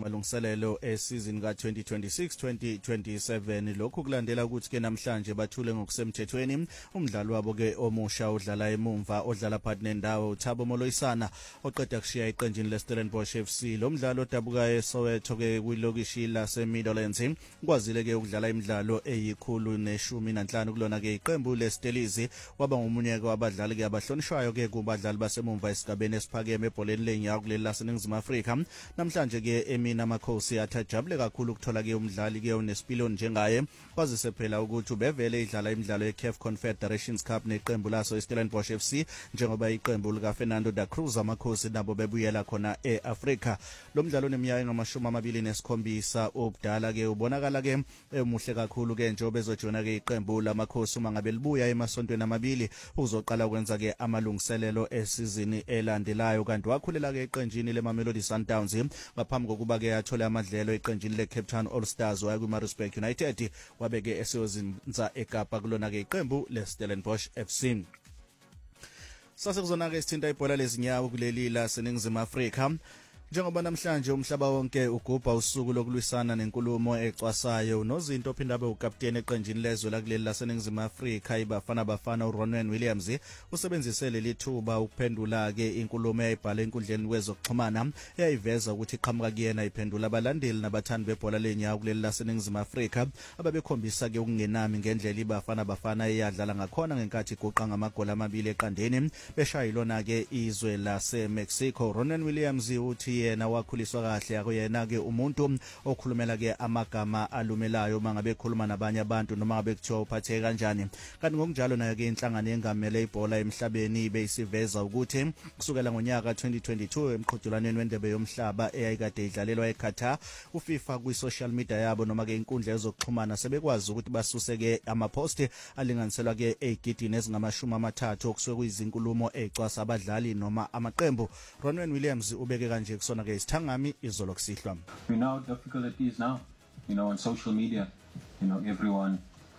amalungiselelo esizini ka-2026-2027 lokhu kulandela ukuthi ke namhlanje bathule ngokusemthethweni umdlalo wabo ke omusha odlala emumva odlala phakathi nendawo uThabo Moloisana oqeda kushiya iqenjini leStellenbosch FC. Lo mdlalo odabuka eSoweto ke kwilokishi laseMidlands kwazile ke ukudlala imidlalo eyi115 kulona ke iqembu leStelizi waba ngomunye ke wabadlali ke abahlonishwayo ke kubadlali basemumva esigabeni esiphakeme ebholeni lenyawo kuleli laseNingizimu Afrika. Namhlanje ke Emina Makhosi athajabule kakhulu ukuthola ke umdlali ke onesipiloni njengaye kwazise phela ukuthi ubevele idlala imidlalo yeCAF Confederations Cup neqembu laso iStellenbosch FC njengoba iqembu lika Fernando da Cruz Makhosi nabo bebuyela khona eAfrika. Lo mdlalo oneminyaka engama27 obudala ke ubonakala ke emuhle kakhulu ke njengoba ezojona ke iqembu lamakhosi uma ngabe libuya emasontweni amabili uzoqala ukwenza ke amalungiselelo esizini elandelayo. Kanti wakhulela ke iqenjini leMamelodi Sundowns ngaphambi kokuba ke athola amadlelo eqenjini leCape Town All Stars waya kwiMaritzburg United wabeke eseyozinza eKapa kulona ke iqembu leStellenbosch FC. Sasekuzona ke sithinta ibhola lezinyawo kuleli laseNingizimu Afrika. Njengoba namhlanje umhlaba wonke ugubha usuku lokulwisana nenkulumo ecwasayo nozinto ophinda abe ukapteni eqenjini lezwe lakuleli laseNingizimu Afrika iBafana uRonwen Williams usebenzise leli thuba ukuphendula ke inkulumo eyayibhala enkundleni wezokuxhumana eyayiveza ukuthi iqhamuka kuyena iphendula abalandeli nabathandi bebhola lenyawo kuleli laseNingizimu Afrika ababekhombisa ke ukungenami ngendlela iBafana eyadlala ngakhona ngenkathi iguqa ngamagoli amabili eqandeni beshayilona ke izwe laseMexico. Ronwen Williams uthi yena wakhuliswa kahle akuyena ke umuntu okhulumela ke amagama alumelayo mangabe ekhuluma nabanye abantu noma ngabe kuthiwa uphatheke kanjani. Kanti ngokunjalo nayo ke inhlangano yengamele ibhola emhlabeni beyisiveza ukuthi kusukela ngonyaka 2022 emqhudelanweni wendebe yomhlaba eyayikade idlalelwa eQatar uFIFA kwi-social media yabo noma ke inkundla yezokuxhumana sebekwazi ukuthi basuse ke amapost alinganiselwa ke egidini ezingama30 okusuke kuyizinkulumo ecwasa abadlali noma amaqembu. Ronwen Williams ubeke kanje kusona ke isithangami izolo kusihlwa. You know how difficult it is now, on social media, everyone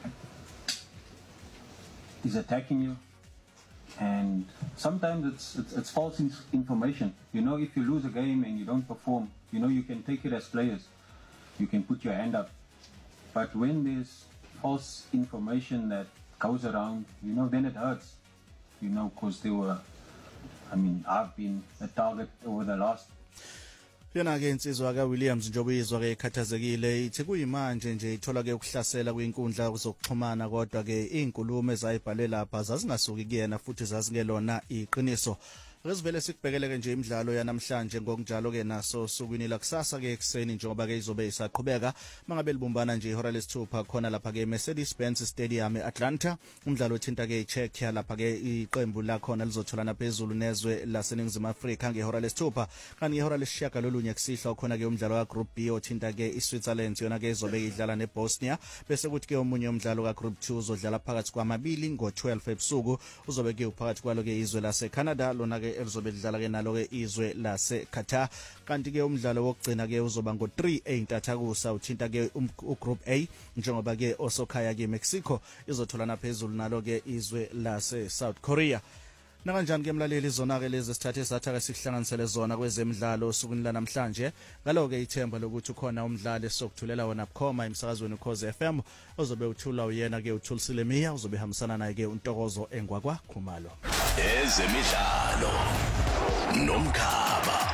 is attacking you, and sometimes it's false information. If you lose a game and you don't perform, you can take it as players, you can put your hand up, but when there's false information that goes around, then it hurts, because I've been a target over the last. Yena ke insizwa ka Williams njengoba izwa ke ikhathazekile ithi kuyimanje nje ithola ke ukuhlasela kwinkundla zokuxhumana kodwa ke izinkulumo ezayibhale lapha zazingasuki kuyena futhi zazingelona iqiniso. Resivele sikubhekeleke nje imidlalo yanamhlanje ngokunjalo ke naso sukwini la kusasa ke ekseni njengoba ke izobe isaqhubeka mangabe libumbana nje ihora lesithupha khona lapha ke Mercedes-Benz Stadium eAtlanta. Umdlalo othinta ke iCzechia lapha ke iqembu la khona lizotholana phezulu nezwe laseNingizimu Afrika ngehora lesithupha. Kanti ngehora lesishaka lolunye kusihlwa khona ke umdlalo wa Group B othinta ke iSwitzerland yona ke izobe idlala neBosnia bese kuthi ke omunye umdlalo ka Group 2 uzodlala phakathi kwamabili ngo12 ebusuku uzobe ke uphakathi kwalo ke izwe laseCanada lona ke elizobe lidlala ke nalo ke izwe laseQatar. Kanti ke umdlalo wokugcina ke uzoba ngo3 eintathakusa uthinta ke uGroup A njengoba ke osokhaya ke Mexico izotholana phezulu nalo ke izwe lase South Korea. Nakanjani ke mlaleli zona ke lezi sithathe sathaka sihlanganisele zona kwezemidlalo osukwini lanamhlanje ngalo ke ithemba lokuthi ukhona umdlalo esokuthulela wona bukhoma emsakazweni uKhoze FM ozobe uthula uyena ke uThulisile Miya uzobe hambisana naye ke uNtokozo Engwakwa Khumalo. Ezemidlalo nomkhaba.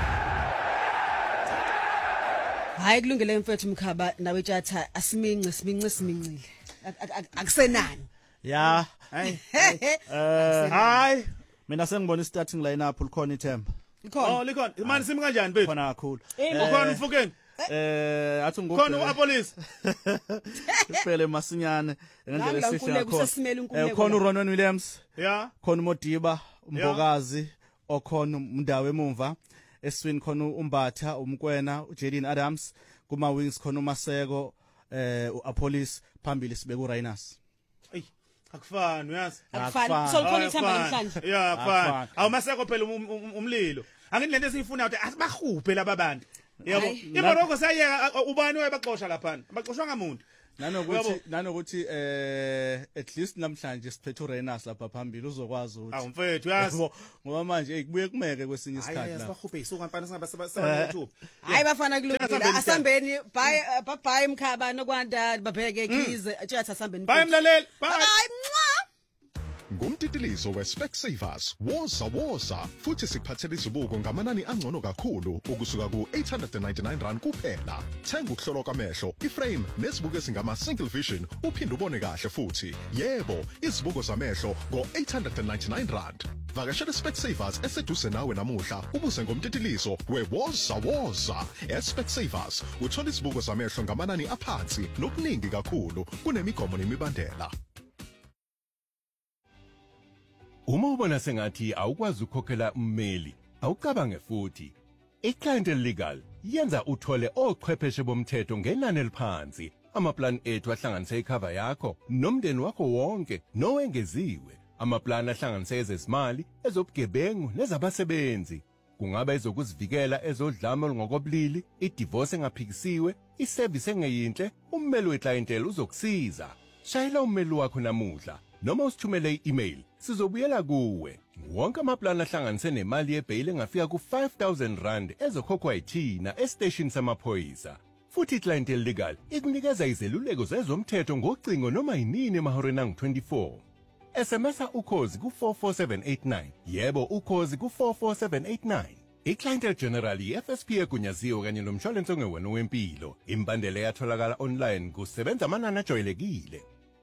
Hayi kulungile mfethu Mkhaba nawe tjatha simincile akusenani. Ya hi mina sengibona starting lineup likhona ithemba. Likhona manje simi kanjani bethu? Khona kakhulu. Ukhona umfukeni? Athi ngubhe. Khona uApolice. Iphele masinyane ngendlela esihle khona. Khona uRonwen Williams. Yeah. Khona uModiba, uMbokazi, okhona umndawo emumva. Eswini khona uMbatha, uMkwena, uJaden Adams, kuma wings khona uMaseko, uApolice, phambili sibeka uRhinus. Akufani uyazi. Akufani. So khona ithemba namhlanje. Yeah, akufani. Awumaseko phela umlilo. Angithi lento esiyifuna ukuthi asibahuphe laba bantu. Yebo. iMorocco sayeka ubani wayebaxosha lapha. Baxoshwa ngamuntu. nanokuthi at least namhlanje siphethe uRenas lapha phambili uzokwazi ukuthi Awu mfethu yazi ngoba manje kubuye kumeke kwesinye hayi isikhathi la sibahuphe isuka mfana singabe YouTube hayi bafana kulungile asambeni bye Mkhaba nokwanda babheke ikhize tjatha asambeni bye mlaleli bye hayi mncwa Ngumtitiliso weSpecsavers woza futhi sikuphathela izibuko ngamanani angcono kakhulu ukusuka ku899 kuphela. Thenga ukuhlolwa kwamehlo, iframe nezibuko ezingama single vision uphinde ubone kahle futhi. Yebo, izibuko zamehlo ngo899. Vakashela Specsavers eseduze nawe namuhla ubuze ngomtitiliso wewoza. eSpecsavers uthola izibuko zamehlo ngamanani aphansi nokuningi kakhulu kunemigomo nemibandela. Uma ubona sengathi awukwazi ukukhokhela ummeli, awucabange futhi. iClientele Legal yenza uthole ochwepheshe bomthetho ngenani eliphansi. Amaplan ethu ahlanganise icover yakho nomndeni wakho wonke nowengeziwe. Amaplan ahlanganise ezezimali, ezobugebengu nezabasebenzi. Kungaba ezokuzivikela ezodlame olungokobulili, idivorce engaphikisiwe, iservice engeyinhle, ummeli weClientele uzokusiza. Shayela ummeli wakho namuhla noma usithumele i-email. Sizobuyela kuwe. Wonke amaplan ahlanganise nemali yebail engafika ku5,000 ezokhokhwa yithina estation samaphoyisa. Futhi iClientele Legal ikunikeza izeluleko zezomthetho ngocingo noma yinini emahoreni angu-24. SMS-a ukhozi ku44789. Yebo, ukhozi ku44789. iClientele General FSP egunyaziwe kanye nomshwalense ongewena wempilo. Imbandela yatholakala online kusebenza amanani ajwayelekile.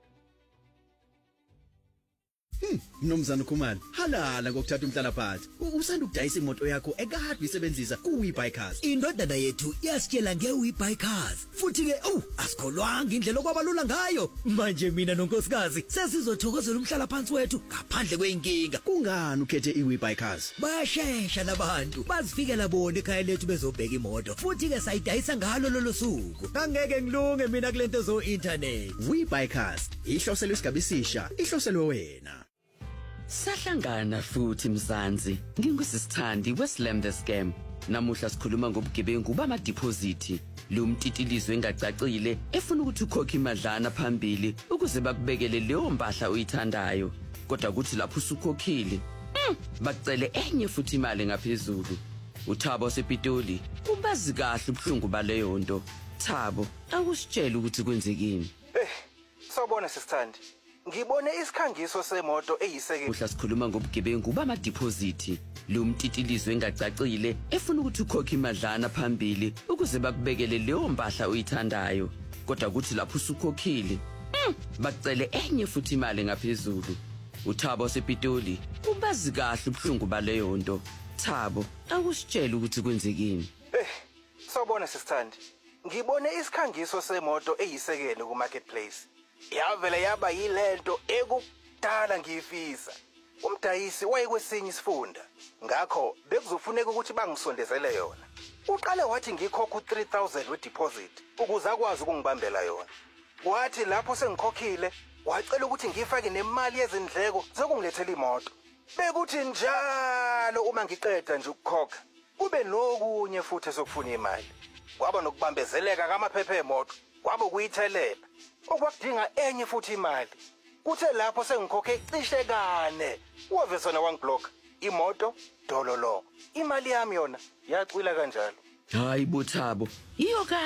Mnumzana Khumalo, halala ngokuthatha umhlala phansi. Usanda ukudayisa imoto yakho ekade uyisebenzisa ku-WeBuyCars. Indodana yethu yasitshela nge-WeBuyCars. Futhi ke, asikholwanga indlela okwabalula ngayo. Manje mina nonkosikazi sesizothokozela umhlala phansi wethu ngaphandle kweinkinga. Kungani ukhethe i-WeBuyCars? Bayashesha labantu. Bazifikela bona ekhaya lethu bezobheka imoto. Futhi ke sayidayisa ngalo lolo suku. Angeke ngilunge mina kulento zo-internet. WeBuyCars, ihloselwe isigabisisha, ihloselwe wena. Sahlangana futhi Mzansi, ngingusisithandi weSlam the Scam. Namuhla sikhuluma ngobugebengu bama-deposit. Lo mtitilizo engacacile efuna ukuthi ukhokhe imadlana phambili ukuze bakubekele leyo mpahla uyithandayo. Kodwa kuthi lapho usukhokhile, bakucele enye futhi imali ngaphezulu. uThabo sePitoli ubazi kahle ubuhlungu baleyo nto. Thabo, akusitshela ukuthi kwenzekini. Sawubona sisithandi. Ngibone isikhangiso semoto eyisekela. Uhla sikhuluma ngobugebengu bama-deposit. Lo mtitilizo engacacile efuna ukuthi ukhokhe imadlana phambili ukuze bakubekele leyo mpahla uyithandayo. Kodwa kuthi lapho usukhokhile, bakucele enye futhi imali ngaphezulu. uThabo sePitoli ubazi kahle ubuhlungu baleyo nto. Thabo, akusitshela ukuthi kwenzekini. Sawubona sisithandi. Ngibone isikhangiso semoto eyisekela ku-marketplace. Yavele yaba yilento ekudala ngiyifisa. Umdayisi wayekwesinye isifunda. Ngakho bekuzofuneka ukuthi bangisondezele yona. Uqale wathi ngikhokha u3,000 we-deposit ukuze akwazi ukungibambela yona. Wathi lapho sengikhokhile, wacela ukuthi ngifake nemali yezindleko zokungilethela imoto. Bekuthi njalo uma ngiqeda nje ukukhokha, kube nokunye futhi sokufuna imali. Kwaba nokubambezeleka kamaphephe emoto, kwaba kuyithelela. Okwakudinga enye futhi imali. Kuthe lapho sengikhokhe cishe kane. Wave sona wangiblock. Imoto dololo. Imali yami yona yacwila kanjalo. Hayi boThabo, iyo